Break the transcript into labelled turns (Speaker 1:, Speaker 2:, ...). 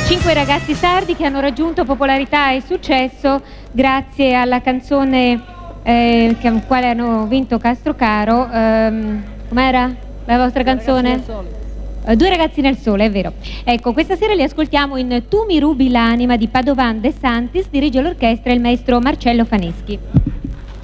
Speaker 1: 5 ragazzi sardi che hanno raggiunto popolarità e successo grazie alla canzone con quale hanno vinto Castrocaro. Com'era la vostra canzone? Due ragazzi nel sole, è vero. Ecco, questa sera li ascoltiamo in Tu mi rubi l'anima di Padovan De Santis, dirige l'orchestra il maestro Marcello Faneschi.